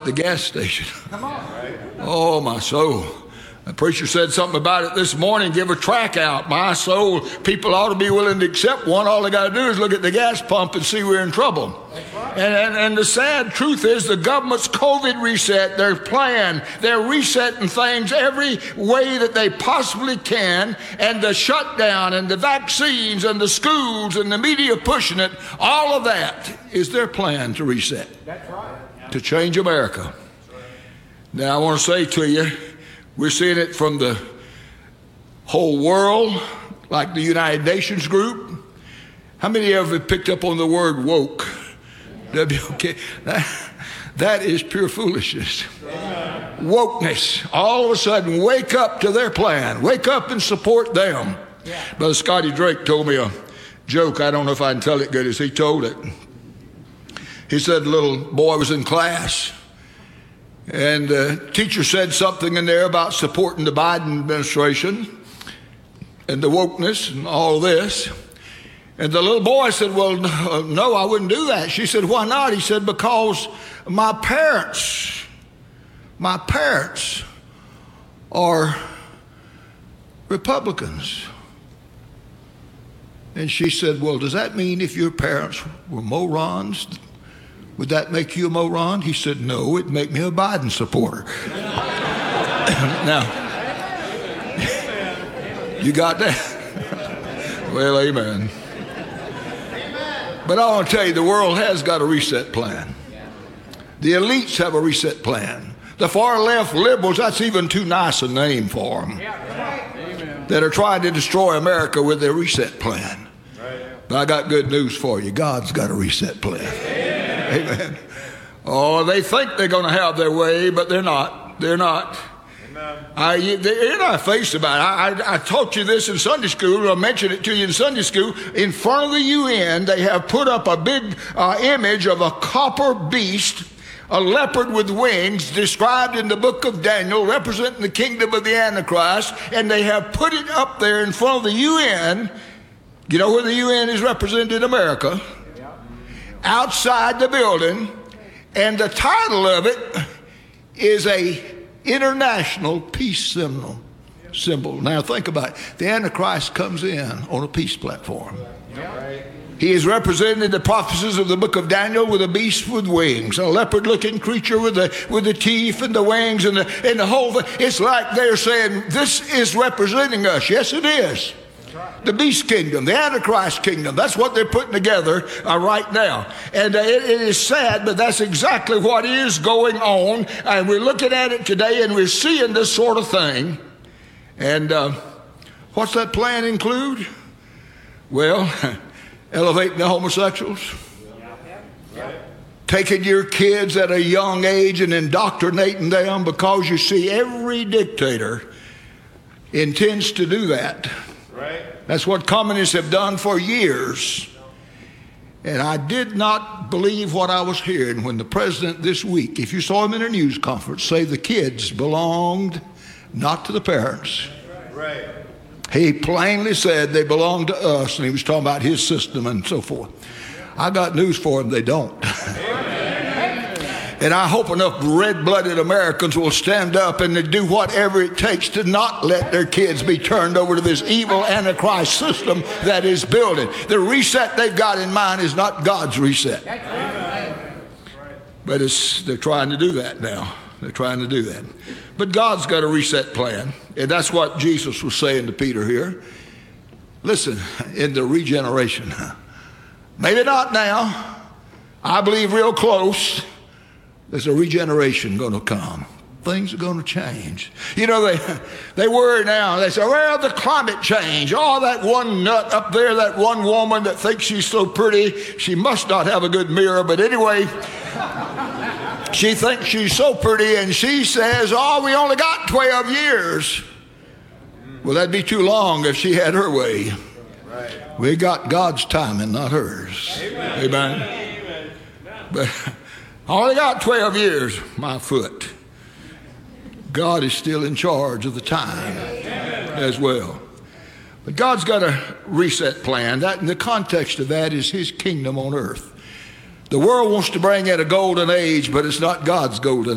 the gas station. Oh, my soul. The preacher said something about it this morning. Give a track out. My soul, people ought to be willing to accept one. All they got to do is look at the gas pump and see we're in trouble. And the sad truth is the government's COVID reset, their plan, they're resetting things every way that they possibly can. And the shutdown and the vaccines and the schools and the media pushing it, all of that is their plan to reset. That's right. To change America. Now, I want to say to you, we're seeing it from the whole world, like the United Nations group. How many of you have picked up on the word woke? W-O-K. That is pure foolishness. Wokeness. All of a sudden, wake up to their plan. Wake up and support them. Brother Scotty Drake told me a joke. I don't know if I can tell it good as he told it. He said a little boy was in class, and the teacher said something in there about supporting the Biden administration and the wokeness and all this. And the little boy said, well, no, I wouldn't do that. She said, why not? He said, because my parents are Republicans. And she said, well, does that mean if your parents were morons, would that make you a moron? He said, no, it'd make me a Biden supporter. Now, you got that? Well, amen. But I want to tell you, the world has got a reset plan. The elites have a reset plan. The far left liberals, that's even too nice a name for them, that are trying to destroy America with their reset plan. But I got good news for you. God's got a reset plan. Amen. Oh, they think they're going to have their way, but they're not. They're not. You're not faced about it. I taught you this in Sunday school. I mentioned it to you in Sunday school. In front of the UN, they have put up a big image of a copper beast, a leopard with wings, described in the book of Daniel, representing the kingdom of the Antichrist, and they have put it up there in front of the UN. You know where the UN is represented in America? Outside the building, and the title of it is a international peace symbol. Now think about it. The Antichrist comes in on a peace platform. He has represented the prophecies of the book of Daniel with a beast with wings, a leopard-looking creature with the teeth and the wings and the whole thing. It's like they're saying, this is representing us. Yes, it is. The beast kingdom, the Antichrist kingdom. That's what they're putting together right now. And it is sad, but that's exactly what is going on. And we're looking at it today, and we're seeing this sort of thing. And what's that plan include? Well, elevating the homosexuals. Taking your kids at a young age and indoctrinating them, because you see, every dictator intends to do that. That's what communists have done for years. And I did not believe what I was hearing when the president this week, if you saw him in a news conference, say the kids belonged not to the parents. Right. He plainly said they belong to us, and he was talking about his system and so forth. I got news for him, they don't. And I hope enough red-blooded Americans will stand up and do whatever it takes to not let their kids be turned over to this evil Antichrist system that is building. The reset they've got in mind is not God's reset. But they're trying to do that now. They're trying to do that. But God's got a reset plan. And that's what Jesus was saying to Peter here. Listen, in the regeneration. Maybe not now. I believe real close. There's a regeneration going to come. Things are going to change. You know, they worry now. They say, well, the climate change. Oh, that one nut up there, that one woman that thinks she's so pretty, she must not have a good mirror. But anyway, she thinks she's so pretty, and she says, oh, we only got 12 years. Well, that'd be too long if she had her way. We got God's timing, not hers. Amen. But I only got 12 years, my foot. God is still in charge of the time as well. But God's got a reset plan. That, in the context of that, is his kingdom on earth. The world wants to bring in a golden age, but it's not God's golden